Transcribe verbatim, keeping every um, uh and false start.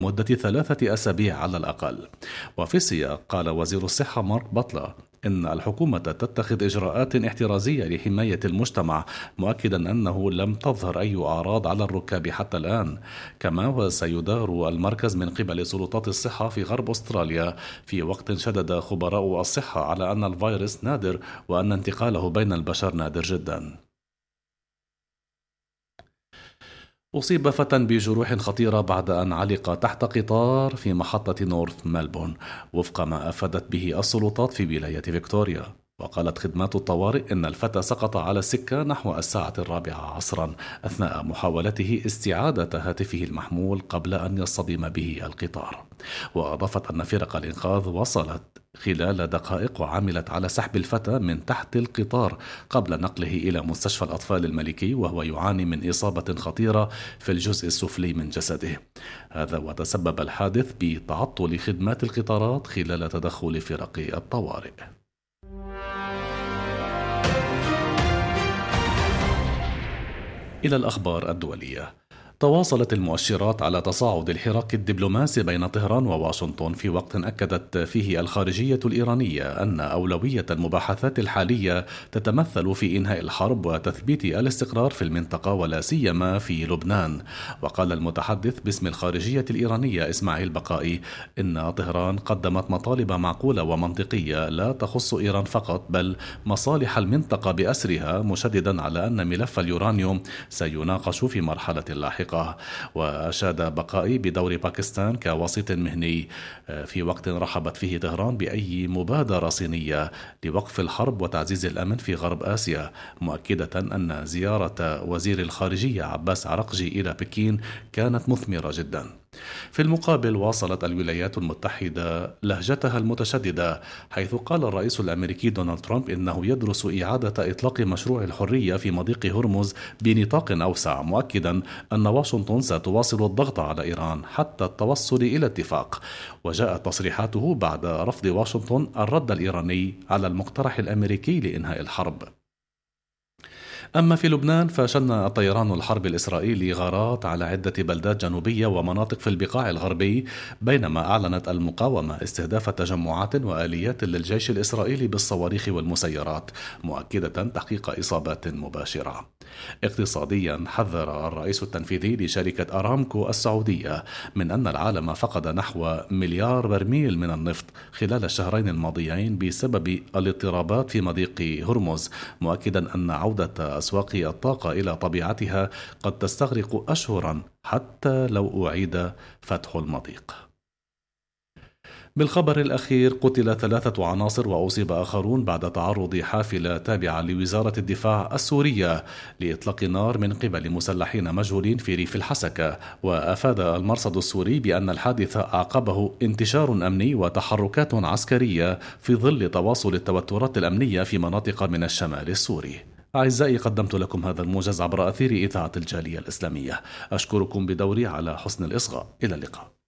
مدة ثلاثة أسابيع على الأقل. وفي السياق قال وزير الصحة مارك باتلر إن الحكومة تتخذ إجراءات احترازية لحماية المجتمع، مؤكدا أنه لم تظهر أي أعراض على الركاب حتى الآن. كما وسيدار المركز من قبل سلطات الصحة في غرب أستراليا، في وقت شدد خبراء الصحة على أن الفيروس نادر وأن انتقاله بين البشر نادر جدا. أصيب فتى بجروح خطيرة بعد أن علق تحت قطار في محطة نورث ملبورن، وفق ما أفادت به السلطات في ولاية فيكتوريا. وقالت خدمات الطوارئ إن الفتى سقط على السكة نحو الساعة الرابعة عصرا أثناء محاولته استعادة هاتفه المحمول قبل أن يصطدم به القطار. وأضافت أن فرق الإنقاذ وصلت خلال دقائق وعملت على سحب الفتى من تحت القطار قبل نقله إلى مستشفى الأطفال الملكي، وهو يعاني من إصابة خطيرة في الجزء السفلي من جسده. هذا وتسبب الحادث بتعطل خدمات القطارات خلال تدخل فرق الطوارئ. إلى الأخبار الدولية. تواصلت المؤشرات على تصاعد الحراك الدبلوماسي بين طهران وواشنطن، في وقت أكدت فيه الخارجية الإيرانية أن أولوية المباحثات الحالية تتمثل في إنهاء الحرب وتثبيت الاستقرار في المنطقة ولا سيما في لبنان. وقال المتحدث باسم الخارجية الإيرانية إسماعيل بقائي إن طهران قدمت مطالب معقولة ومنطقية لا تخص إيران فقط بل مصالح المنطقة بأسرها، مشددا على أن ملف اليورانيوم سيناقش في مرحلة لاحقة. وأشاد بقائي بدور باكستان كوسيط مهني في وقت رحبت فيه طهران بأي مبادرة صينية لوقف الحرب وتعزيز الأمن في غرب آسيا، مؤكدة أن زيارة وزير الخارجية عباس عرقجي إلى بكين كانت مثمرة جدا. في المقابل واصلت الولايات المتحدة لهجتها المتشددة، حيث قال الرئيس الأمريكي دونالد ترامب إنه يدرس إعادة إطلاق مشروع الحرية في مضيق هرمز بنطاق أوسع، مؤكدا أن واشنطن ستواصل الضغط على إيران حتى التوصل إلى اتفاق. وجاءت تصريحاته بعد رفض واشنطن الرد الإيراني على المقترح الأمريكي لإنهاء الحرب. أما في لبنان فشن الطيران الحرب الإسرائيلي غارات على عدة بلدات جنوبية ومناطق في البقاع الغربي، بينما أعلنت المقاومة استهداف تجمعات وآليات للجيش الإسرائيلي بالصواريخ والمسيرات، مؤكدة تحقيق إصابات مباشرة. اقتصاديا، حذر الرئيس التنفيذي لشركة أرامكو السعودية من أن العالم فقد نحو مليار برميل من النفط خلال الشهرين الماضيين بسبب الاضطرابات في مضيق هرمز، مؤكدا أن عودة أسواق الطاقة إلى طبيعتها قد تستغرق أشهرا حتى لو أعيد فتح المضيق. بالخبر الأخير، قتل ثلاثة عناصر وأصيب آخرون بعد تعرض حافلة تابعة لوزارة الدفاع السورية لإطلاق نار من قبل مسلحين مجهولين في ريف الحسكة. وأفاد المرصد السوري بأن الحادث أعقبه انتشار أمني وتحركات عسكرية في ظل تواصل التوترات الأمنية في مناطق من الشمال السوري. أعزائي، قدمت لكم هذا الموجز عبر أثير إذاعة الجالية الإسلامية. أشكركم بدوري على حسن الإصغاء. إلى اللقاء.